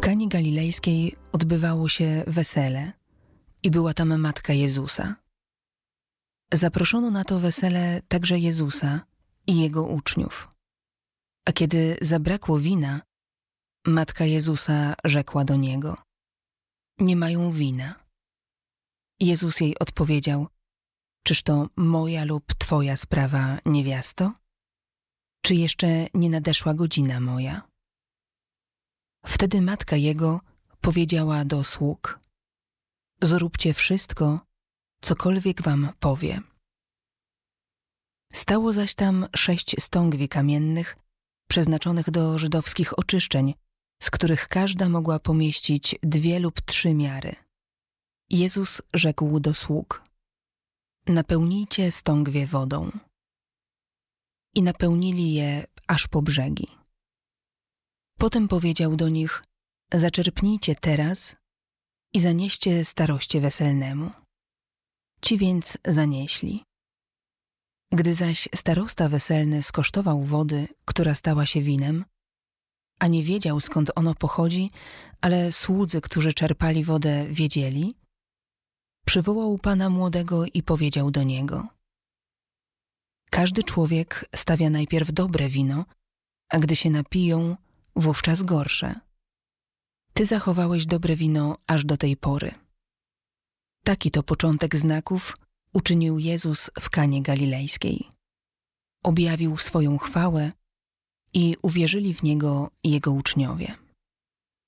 Kanie Galilejskiej odbywało się wesele i była tam matka Jezusa. Zaproszono na to wesele także Jezusa i jego uczniów. A kiedy zabrakło wina, matka Jezusa rzekła do niego: nie mają wina. Jezus jej odpowiedział: czyż to moja lub twoja sprawa, niewiasto? Czy jeszcze nie nadeszła godzina moja? Wtedy matka jego powiedziała do sług: zróbcie wszystko, cokolwiek wam powie. Stało zaś tam 6 stągwi kamiennych, przeznaczonych do żydowskich oczyszczeń, z których każda mogła pomieścić 2 lub 3 miary. Jezus rzekł do sług: napełnijcie stągwie wodą. I napełnili je aż po brzegi. Potem powiedział do nich: zaczerpnijcie teraz i zanieście staroście weselnemu. Ci więc zanieśli. Gdy zaś starosta weselny skosztował wody, która stała się winem, a nie wiedział, skąd ono pochodzi, ale słudzy, którzy czerpali wodę, wiedzieli, przywołał pana młodego i powiedział do niego: każdy człowiek stawia najpierw dobre wino, a gdy się napiją, wówczas gorsze. Ty zachowałeś dobre wino aż do tej pory. Taki to początek znaków uczynił Jezus w Kanie Galilejskiej. Objawił swoją chwałę i uwierzyli w Niego Jego uczniowie.